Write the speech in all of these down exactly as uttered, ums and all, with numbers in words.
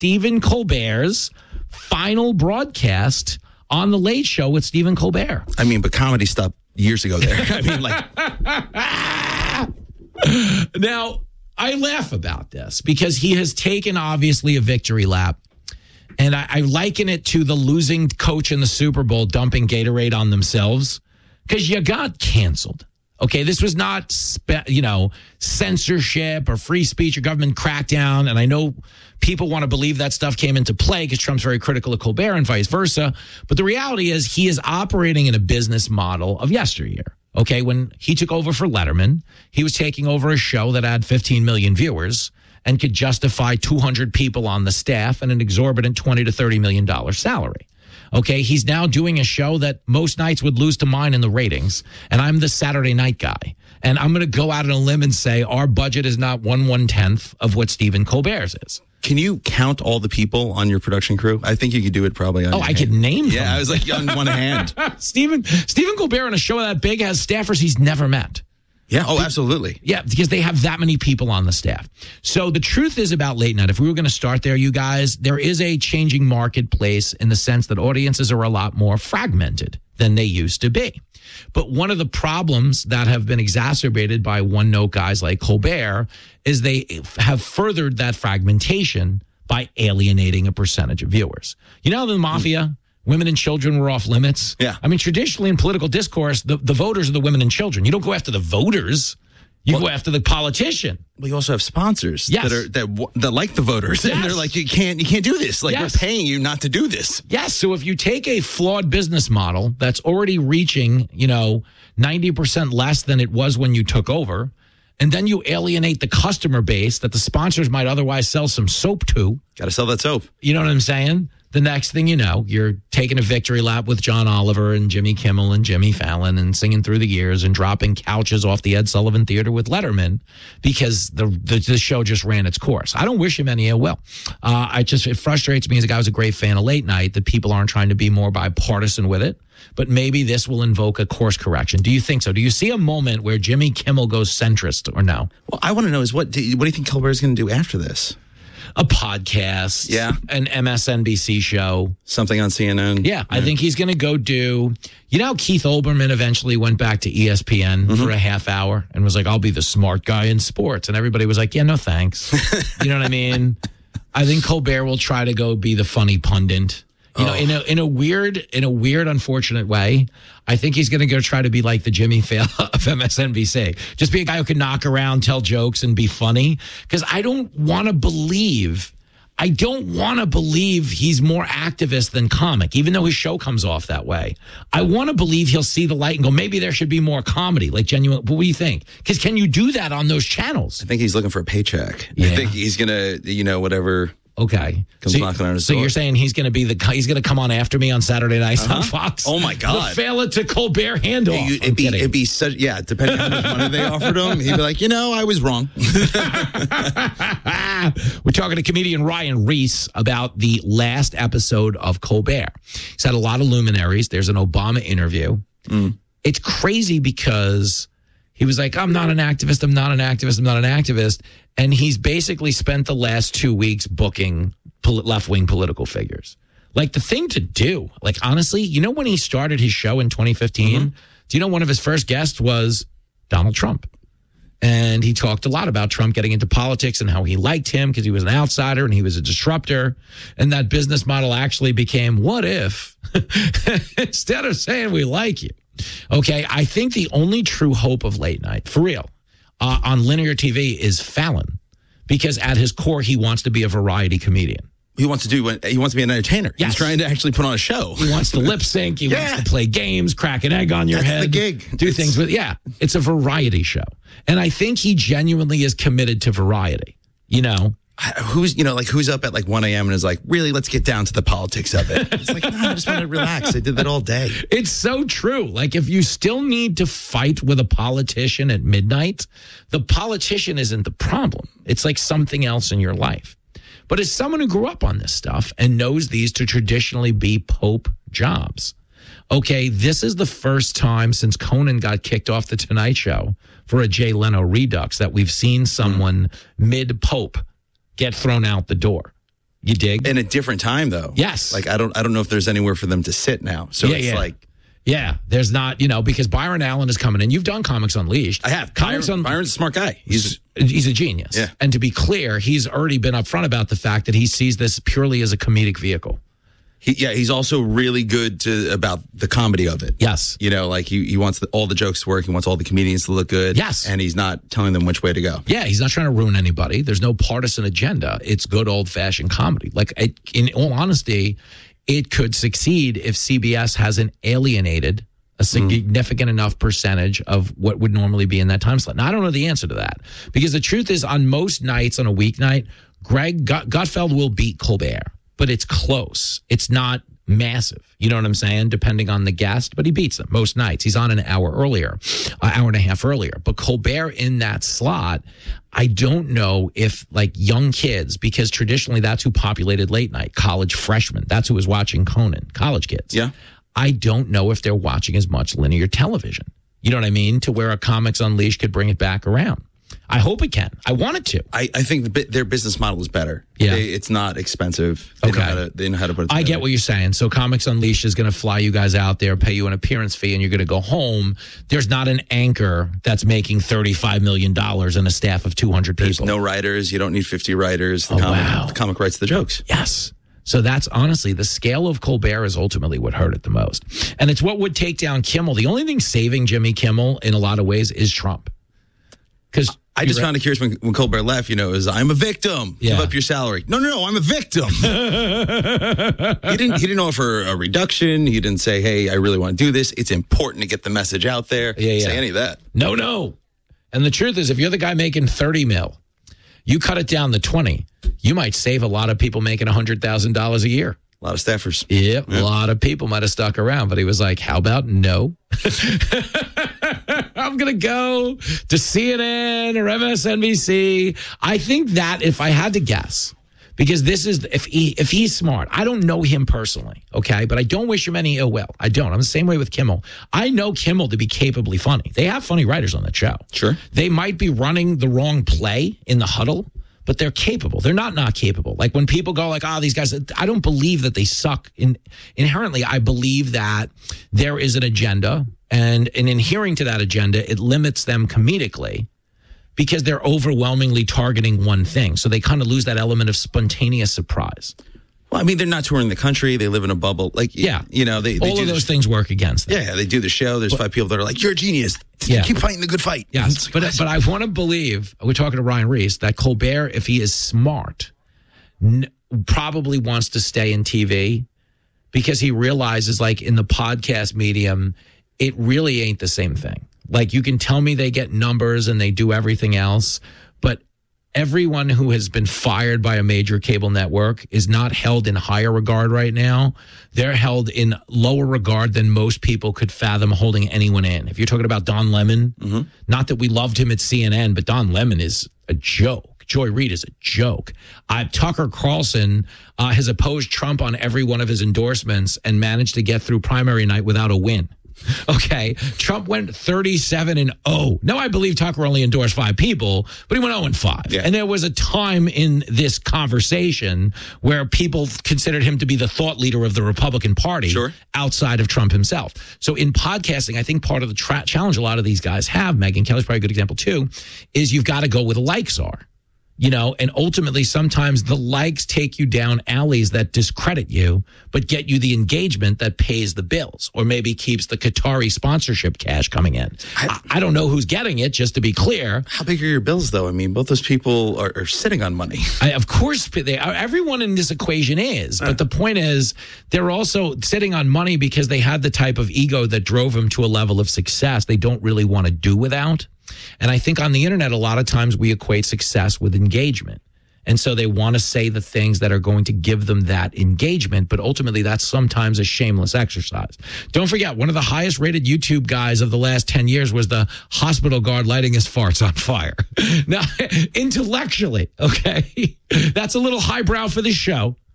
Stephen Colbert's final broadcast on The Late Show with Stephen Colbert. I mean, but comedy stopped years ago there. I mean, like... Now, I laugh about this because he has taken, obviously, a victory lap. And I, I liken it to the losing coach in the Super Bowl dumping Gatorade on themselves because you got canceled. Okay, this was not, spe- you know, censorship or free speech or government crackdown. And I know people want to believe that stuff came into play because Trump's very critical of Colbert and vice versa. But the reality is he is operating in a business model of yesteryear. Okay, when he took over for Letterman, he was taking over a show that had fifteen million viewers and could justify two hundred people on the staff and an exorbitant twenty to thirty million dollars salary. Okay, he's now doing a show that most nights would lose to mine in the ratings, and I'm the Saturday night guy. And I'm going to go out on a limb and say our budget is not one one-tenth of what Stephen Colbert's is. Can you count all the people on your production crew? I think you could do it probably on Oh, your I hand. could name them. Yeah, I was like on one hand. Stephen, Stephen Colbert on a show that big has staffers he's never met. Yeah, oh, absolutely. Yeah, because they have that many people on the staff. So the truth is about late night, if we were going to start there, you guys, there is a changing marketplace in the sense that audiences are a lot more fragmented than they used to be. But one of the problems that have been exacerbated by one-note guys like Colbert is they have furthered that fragmentation by alienating a percentage of viewers. You know, the mafia... Mm. Women and children were off limits. Yeah. I mean, traditionally in political discourse, the, the voters are the women and children. You don't go after the voters. You well, go after the politician. Well, you also have sponsors yes. that are that that like the voters, yes. and they're like, you can't, you can't do this. Like, yes. we're paying you not to do this. Yes. So if you take a flawed business model that's already reaching, you know, ninety percent less than it was when you took over, and then you alienate the customer base that the sponsors might otherwise sell some soap to. Got to sell that soap. You know what I'm saying? The next thing you know, you're taking a victory lap with John Oliver and Jimmy Kimmel and Jimmy Fallon and singing through the years and dropping couches off the Ed Sullivan Theater with Letterman because the the, the show just ran its course. I don't wish him any ill will. Uh, I just it frustrates me as a guy who's a great fan of late night that people aren't trying to be more bipartisan with it. But maybe this will invoke a course correction. Do you think so? Do you see a moment where Jimmy Kimmel goes centrist or no? Well, I want to know is what do you, what do you think Colbert's going to do after this? A podcast, yeah, an M S N B C show, something on C N N. Yeah, yeah. I think he's going to go do. You know, how Keith Olbermann eventually went back to E S P N mm-hmm. for a half hour and was like, "I'll be the smart guy in sports," and everybody was like, "Yeah, no thanks." You know what I mean? I think Colbert will try to go be the funny pundit. You know, oh. in a in a weird, in a weird, unfortunate way, I think he's going to go try to be like the Jimmy Fallon of M S N B C. Just be a guy who can knock around, tell jokes, and be funny. Because I don't want to believe, I don't want to believe he's more activist than comic, even though his show comes off that way. I want to believe he'll see the light and go, maybe there should be more comedy, like genuine. But what do you think? Because can you do that on those channels? I think he's looking for a paycheck. Yeah. I think he's going to, you know, whatever. Okay. Comes so, knocking on his so door. you're saying he's going to be the he's going to come on after me on Saturday nights uh-huh. on Fox? Oh my God! The fail it to Colbert handoff. Yeah, you, it'd, be, it'd be such yeah. Depending on how much money they offered him, he'd be like, you know, I was wrong. We're talking to comedian Ryan Reese about the last episode of Colbert. He's had a lot of luminaries. There's an Obama interview. Mm. It's crazy because he was like, I'm not an activist. I'm not an activist. I'm not an activist. And he's basically spent the last two weeks booking pol- left-wing political figures. Like the thing to do, like honestly, you know when he started his show in twenty fifteen, mm-hmm. do you know one of his first guests was Donald Trump? And he talked a lot about Trump getting into politics and how he liked him because he was an outsider and he was a disruptor. And that business model actually became, what if, instead of saying we like you? Okay, I think the only true hope of late night, for real, uh, on linear T V is Fallon, because at his core, he wants to be a variety comedian. He wants to do. He wants to be an entertainer. Yes. He's trying to actually put on a show. He wants to lip sync. He yeah. wants to play games, crack an egg on your That's head. the gig. Do it's, things with, yeah, it's a variety show. And I think he genuinely is committed to variety, you know? Who's, you know, like who's up at like one a.m. and is like, really, let's get down to the politics of it. It's like, no, I just want to relax. I did that all day. It's so true. Like if you still need to fight with a politician at midnight, the politician isn't the problem. It's like something else in your life. But as someone who grew up on this stuff and knows these to traditionally be Pope jobs, okay, this is the first time since Conan got kicked off the Tonight Show for a Jay Leno redux that we've seen someone mm. mid-Pope get thrown out the door. You dig? In a different time, though. Yes. Like, I don't I don't know if there's anywhere for them to sit now. So Yeah, it's yeah. like, Yeah, there's not, you know, because Byron Allen is coming in. You've done Comics Unleashed. I have. Comics Byron, Un- Byron's a smart guy. He's he's a genius. Yeah. And to be clear, he's already been upfront about the fact that he sees this purely as a comedic vehicle. he, yeah, he's also really good to about the comedy of it. Yes. You know, like he, he wants the, all the jokes to work. He wants all the comedians to look good. Yes. And he's not telling them which way to go. Yeah, he's not trying to ruin anybody. There's no partisan agenda. It's good old-fashioned comedy. Like, it, in all honesty, it could succeed if C B S hasn't alienated a significant mm. enough percentage of what would normally be in that time slot. Now, I don't know the answer to that, because the truth is, on most nights on a weeknight, Greg Gut- Gutfeld will beat Colbert, but it's close. It's not massive. You know what I'm saying? Depending on the guest, but he beats them most nights. He's on an hour earlier, an hour and a half earlier. But Colbert in that slot, I don't know if like young kids, because traditionally that's who populated late night, college freshmen. That's who was watching Conan, college kids. Yeah. I don't know if they're watching as much linear television. You know what I mean? To where a Comics Unleashed could bring it back around. I hope it can. I want it to. I, I think the, bit- their business model is better. Yeah. They, it's not expensive. They Okay. Know how to, they know how to put it together. I get what you're saying. So Comics Unleashed is going to fly you guys out there, pay you an appearance fee, and you're going to go home. There's not an anchor that's making thirty-five million dollars and a staff of two hundred people. There's no writers. You don't need fifty writers. The, Oh, comic, wow. the comic writes the jokes. Yes. So that's honestly, the scale of Colbert is ultimately what hurt it the most. And it's what would take down Kimmel. The only thing saving Jimmy Kimmel in a lot of ways is Trump. Because I just found it curious when, when Colbert left, you know, it was, I'm a victim. Yeah. Give up your salary. No, no, no, I'm a victim. he didn't He didn't offer a reduction. He didn't say, hey, I really want to do this. It's important to get the message out there. Yeah, yeah. Say any of that. No, no. And the truth is, if you're the guy making thirty mil, you cut it down to twenty, you might save a lot of people making one hundred thousand dollars a year. A lot of staffers. Yep, yeah. A lot of people might have stuck around, but he was like, how about no? I'm going to go to C N N or M S N B C. I think that if I had to guess, because this is, if he, if he's smart, I don't know him personally, okay? But I don't wish him any ill will. I don't. I'm the same way with Kimmel. I know Kimmel to be capably funny. They have funny writers on that show. Sure. They might be running the wrong play in the huddle, but they're capable. They're not not capable. Like when people go like, oh, these guys, I don't believe that they suck. In, inherently, I believe that there is an agenda, and, and in adhering to that agenda, it limits them comedically because they're overwhelmingly targeting one thing. So they kind of lose that element of spontaneous surprise. Well, I mean, they're not touring the country. They live in a bubble. Like, Yeah. you know, they, they All do of the those sh- things work against them. Yeah, they do the show. There's five people that are like, you're a genius. Yeah. Keep fighting the good fight. Yes, It's like, but what? but I want to believe, we're talking to Ryan Reese, that Colbert, if he is smart, n- probably wants to stay in T V because he realizes, like, in the podcast medium, it really ain't the same thing. Like, you can tell me they get numbers and they do everything else, but everyone who has been fired by a major cable network is not held in higher regard right now. They're held in lower regard than most people could fathom holding anyone in. If you're talking about Don Lemon, mm-hmm. not that we loved him at C N N, but Don Lemon is a joke. Joy Reid is a joke. Uh, Tucker Carlson uh, has opposed Trump on every one of his endorsements and managed to get through primary night without a win. Okay, Trump went thirty-seven and oh. Now, I believe Tucker only endorsed five people, but he went oh and five. Yeah. And there was a time in this conversation where people considered him to be the thought leader of the Republican Party Sure. outside of Trump himself. So in podcasting, I think part of the tra- challenge a lot of these guys have, Megyn Kelly's probably a good example too, is you've got to go where the likes are. You know, and ultimately sometimes the likes take you down alleys that discredit you, but get you the engagement that pays the bills or maybe keeps the Qatari sponsorship cash coming in. I, I don't know who's getting it, just to be clear. How big are your bills, though? I mean, both those people are, are sitting on money. I, of course, they are, everyone in this equation is. But the point is, they're also sitting on money because they had the type of ego that drove them to a level of success they don't really want to do without. And I think on the internet, a lot of times we equate success with engagement. And so they want to say the things that are going to give them that engagement. But ultimately, that's sometimes a shameless exercise. Don't forget, one of the highest rated YouTube guys of the last ten years was the hospital guard lighting his farts on fire. Now, intellectually, okay, that's a little highbrow for this show.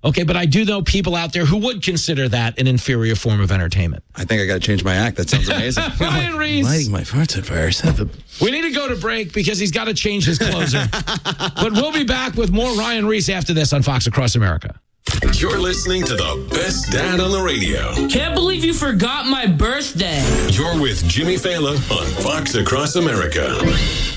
Okay, but I do know people out there who would consider that an inferior form of entertainment. I think I got to change my act. That sounds amazing. Ryan Reese. Lighting my farts at fire. We need to go to break because he's got to change his closer. But we'll be back with more Ryan Reese after this on Fox Across America. You're listening to the best dad on the radio. Can't believe you forgot my birthday. You're with Jimmy Fallon on Fox Across America.